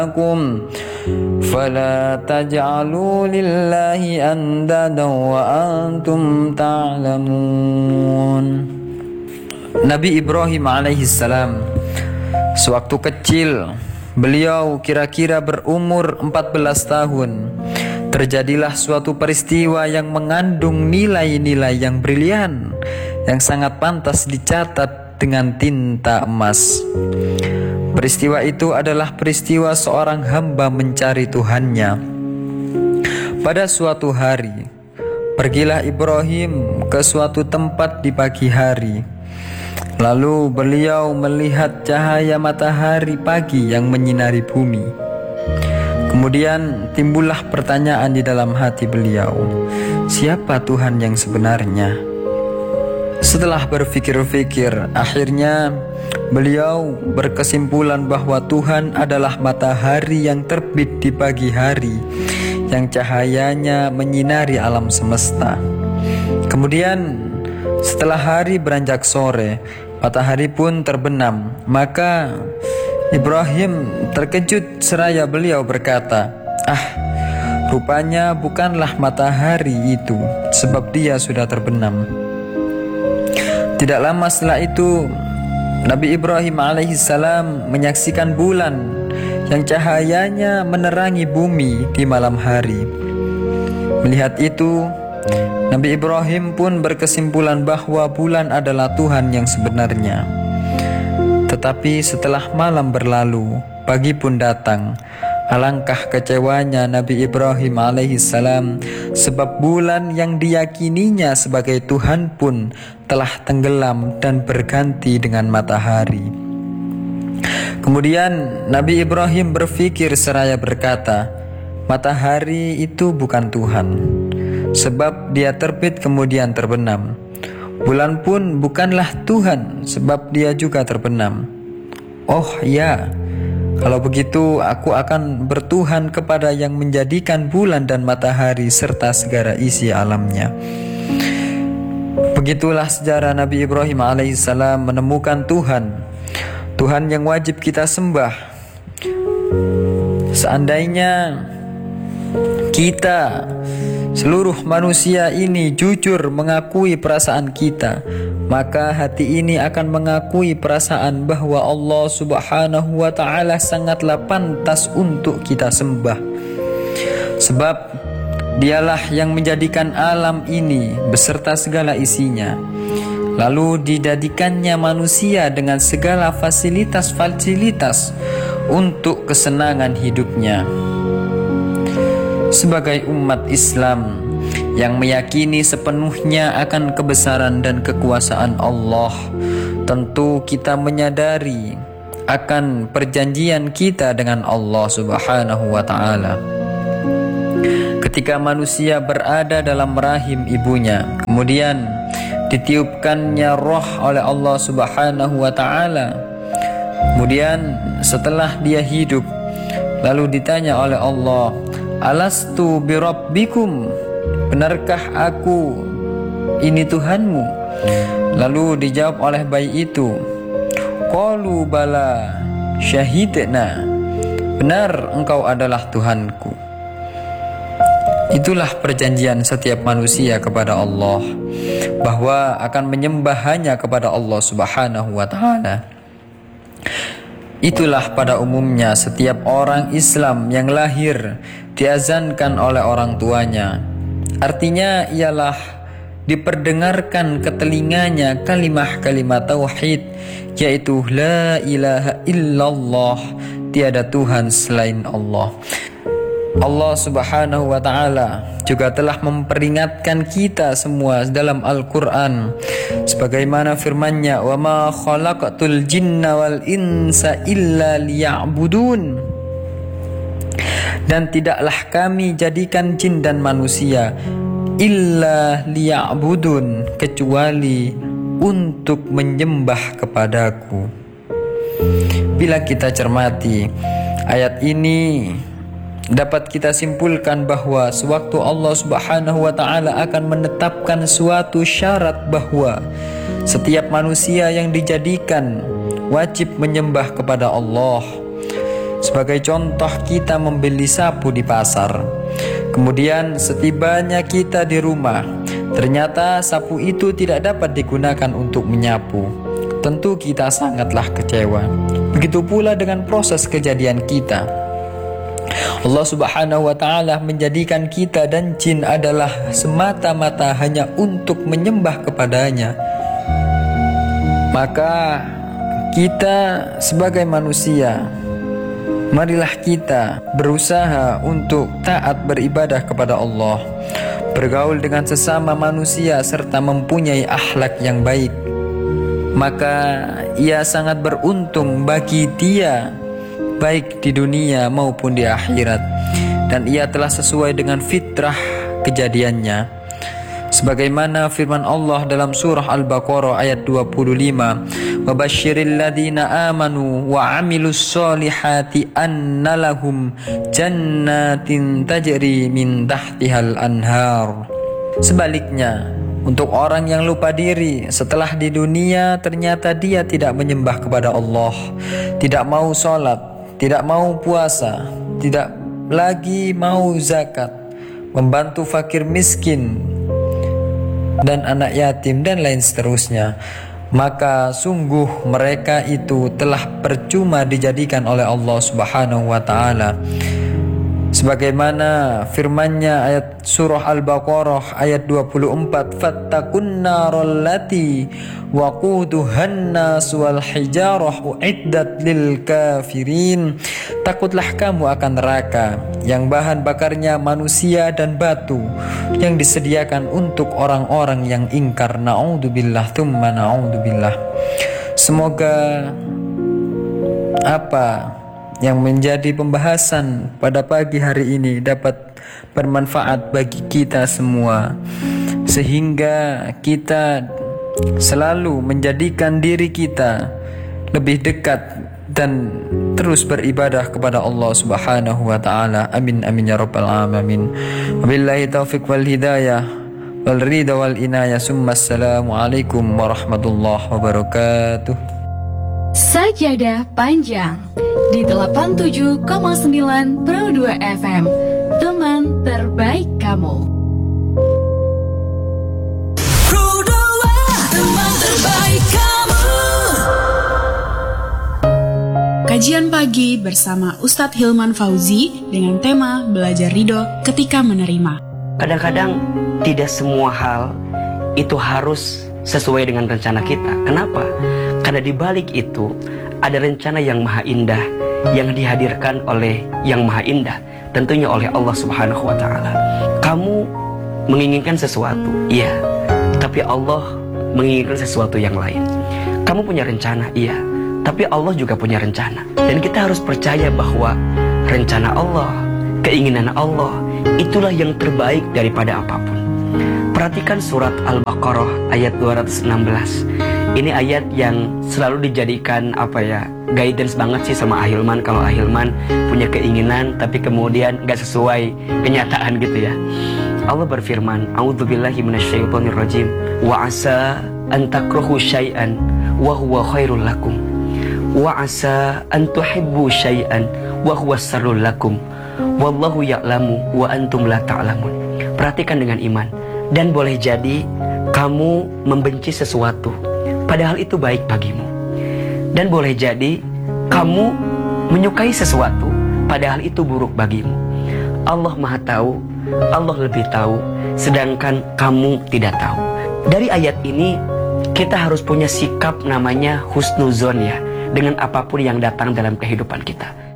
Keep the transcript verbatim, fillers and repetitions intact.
lakum fala taj'alu lillahi andada wa antum ta'lamun. Nabi Ibrahim alaihi salam sewaktu kecil, beliau kira-kira berumur empat belas tahun, terjadilah suatu peristiwa yang mengandung nilai-nilai yang brilian, yang sangat pantas dicatat dengan tinta emas. Peristiwa itu adalah peristiwa seorang hamba mencari Tuhannya. Pada suatu hari, pergilah Ibrahim ke suatu tempat di pagi hari. Lalu beliau melihat cahaya matahari pagi yang menyinari bumi. Kemudian timbullah pertanyaan di dalam hati beliau, siapa Tuhan yang sebenarnya? Setelah berpikir-pikir, akhirnya beliau berkesimpulan bahwa Tuhan adalah matahari yang terbit di pagi hari, yang cahayanya menyinari alam semesta. Kemudian setelah hari beranjak sore, matahari pun terbenam. Maka Ibrahim terkejut seraya beliau berkata, "Ah, rupanya bukanlah matahari itu, sebab dia sudah terbenam." Tidak lama setelah itu, Nabi Ibrahim alaihissalam menyaksikan bulan yang cahayanya menerangi bumi di malam hari. Melihat itu, Nabi Ibrahim pun berkesimpulan bahwa bulan adalah Tuhan yang sebenarnya. Tetapi setelah malam berlalu, pagi pun datang. Alangkah kecewanya Nabi Ibrahim alaihissalam, sebab bulan yang diyakininya sebagai Tuhan pun telah tenggelam dan berganti dengan matahari. Kemudian Nabi Ibrahim berpikir seraya berkata, matahari itu bukan Tuhan, sebab dia terbit kemudian terbenam. Bulan pun bukanlah Tuhan, sebab dia juga terbenam. Oh ya, kalau begitu aku akan bertuhan kepada yang menjadikan bulan dan matahari serta segala isi alamnya. Begitulah sejarah Nabi Ibrahim alaihissalam menemukan Tuhan, Tuhan yang wajib kita sembah. Seandainya kita, seluruh manusia ini jujur mengakui perasaan kita, maka hati ini akan mengakui perasaan bahwa Allah subhanahu wa ta'ala sangatlah pantas untuk kita sembah. Sebab dialah yang menjadikan alam ini beserta segala isinya, lalu dijadikannya manusia dengan segala fasilitas-fasilitas untuk kesenangan hidupnya. Sebagai umat Islam yang meyakini sepenuhnya akan kebesaran dan kekuasaan Allah, tentu kita menyadari akan perjanjian kita dengan Allah subhanahu wa ta'ala. Ketika manusia berada dalam rahim ibunya, kemudian ditiupkannya roh oleh Allah subhanahu wa ta'ala, kemudian setelah dia hidup, lalu ditanya oleh Allah, alastu birabbikum, benarkah aku ini Tuhanmu? Lalu dijawab oleh bayi itu, qalu bala syahidna, benar engkau adalah Tuhanku. Itulah perjanjian setiap manusia kepada Allah, bahwa akan menyembah hanya kepada Allah subhanahu wa ta'ala. Itulah pada umumnya setiap orang Islam yang lahir diazankan oleh orang tuanya. Artinya ialah diperdengarkan ke telinganya kalimah-kalimah tauhid, yaitu la ilaha illallah, tiada Tuhan selain Allah. Allah subhanahu wa ta'ala juga telah memperingatkan kita semua dalam Al-Quran, sebagaimana firman-Nya, wa ma khalaqatul jinna wal insa illa liya'budun, dan tidaklah kami jadikan jin dan manusia illa liya'budun, kecuali untuk menyembah kepadaku. Bila kita cermati ayat ini, dapat kita simpulkan bahwa sewaktu Allah subhanahu wa ta'ala akan menetapkan suatu syarat bahwa setiap manusia yang dijadikan wajib menyembah kepada Allah, Sebagai contoh, kita membeli sapu di pasar. Kemudian setibanya kita di rumah, ternyata sapu itu tidak dapat digunakan untuk menyapu. Tentu kita sangatlah kecewa. Begitu pula dengan proses kejadian kita. Allah Subhanahu wa ta'ala menjadikan kita dan jin adalah semata-mata hanya untuk menyembah kepadanya. Maka kita sebagai manusia, marilah kita berusaha untuk taat beribadah kepada Allah, bergaul dengan sesama manusia serta mempunyai akhlak yang baik. Maka ia sangat beruntung bagi dia, baik di dunia maupun di akhirat, dan ia telah sesuai dengan fitrah kejadiannya. Sebagaimana firman Allah dalam surah Al-Baqarah ayat dua puluh lima, "Wa basyiril ladzina amanu wa 'amilus solihati anna lahum jannatin tajri min tahtihal anhar." Sebaliknya, untuk orang yang lupa diri setelah di dunia ternyata dia tidak menyembah kepada Allah, tidak mau sholat, tidak mau puasa, tidak lagi mau zakat, membantu fakir miskin dan anak yatim dan lain seterusnya, maka sungguh mereka itu telah percuma dijadikan oleh Allah Subhanahu wa ta'ala. Sebagaimana firman-Nya ayat surah Al-Baqarah ayat dua puluh empat, "Fattaqun naral lati waquduhan nas wal hijarah uiddat lil kafirin." Takutlah kamu akan neraka yang bahan bakarnya manusia dan batu, yang disediakan untuk orang-orang yang ingkar. Na'udzubillah tsumma na'udzubillah. Semoga apa yang menjadi pembahasan pada pagi hari ini dapat bermanfaat bagi kita semua, sehingga kita selalu menjadikan diri kita lebih dekat dan terus beribadah kepada Allah Subhanahu wa ta'ala. Amin amin ya rabbal alamin. Wabillahi taufiq wal hidayah wal ridha wal inayah. Summa assalamualaikum warahmatullahi wabarakatuh. Sajadah panjang di delapan puluh tujuh koma sembilan Pro dua F M, teman terbaik kamu. Pro dua, teman terbaik kamu. Kajian pagi bersama Ustadz Hilman Fauzi dengan tema Belajar Ridho Ketika Menerima. Kadang-kadang tidak semua hal itu harus sesuai dengan rencana kita. Kenapa? Karena di balik itu ada rencana yang maha indah yang dihadirkan oleh yang maha indah, tentunya oleh Allah Subhanahu wa ta'ala. Kamu menginginkan sesuatu, iya, tapi Allah menginginkan sesuatu yang lain. Kamu punya rencana, iya, tapi Allah juga punya rencana. Dan kita harus percaya bahwa rencana Allah, keinginan Allah, itulah yang terbaik daripada apapun. Perhatikan surat Al-Baqarah ayat dua ratus enam belas. Ini ayat yang selalu dijadikan apa ya, guidance banget sih sama Ahilman. Kalau Ahilman punya keinginan tapi kemudian gak sesuai kenyataan gitu ya. Allah berfirman, "A'udzubillahi minasyaitonirrajim. Wa asa an takrahu syai'an wa huwa khairul lakum. Wa asa an tuhibbu syai'an wa huwa syarrul lakum. Wallahu ya'lamu wa antum la ta'lamun." Perhatikan dengan iman. Dan boleh jadi kamu membenci sesuatu padahal itu baik bagimu. Dan boleh jadi kamu menyukai sesuatu padahal itu buruk bagimu. Allah Maha tahu, Allah lebih tahu, sedangkan kamu tidak tahu. Dari ayat ini kita harus punya sikap namanya husnuzon ya, dengan apapun yang datang dalam kehidupan kita.